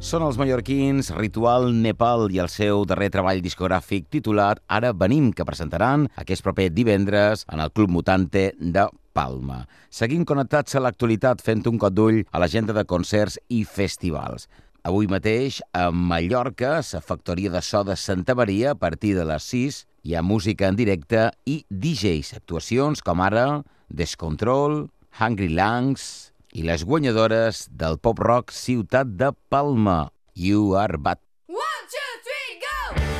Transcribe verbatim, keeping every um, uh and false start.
Són els mallorquins Ritual Nepal i el seu darrer treball discogràfic titulat Ara venim, que presentaran aquest proper divendres en el Club Mutante de Palma. Seguim connectats a l'actualitat fent un cop d'ull a l'agenda de concerts i festivals. Avui mateix, a Mallorca, a la factoria de so de Santa Maria, a partir de les sis, hi ha música en directe i D Js, actuacions com ara Descontrol, Hungry Lungs i les guanyadores del pop-rock Ciutat de Palma, You Are Bad.